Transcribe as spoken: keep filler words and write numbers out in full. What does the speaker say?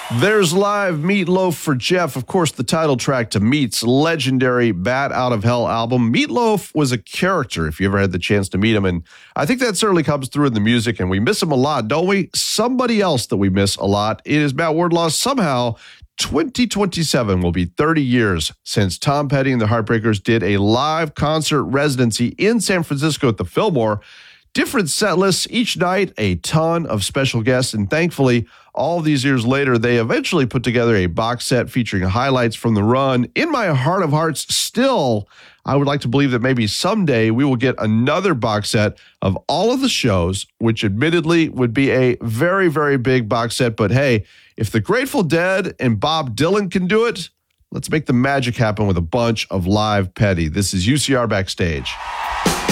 There's live Meatloaf for Jeff. Of course, the title track to Meat's legendary Bat Out of Hell album. Meatloaf was a character, if you ever had the chance to meet him, and I think that certainly comes through in the music, and we miss him a lot, don't we? Somebody else that we miss a lot is Matt Wardlaw. Somehow, twenty twenty-seven will be thirty years since Tom Petty and the Heartbreakers did a live concert residency in San Francisco at the Fillmore. Different set lists each night, a ton of special guests, and thankfully, all these years later, they eventually put together a box set featuring highlights from the run. In my heart of hearts, still, I would like to believe that maybe someday we will get another box set of all of the shows, which admittedly would be a very, very big box set. But hey, if the Grateful Dead and Bob Dylan can do it, let's make the magic happen with a bunch of live Petty. This is U C R Backstage.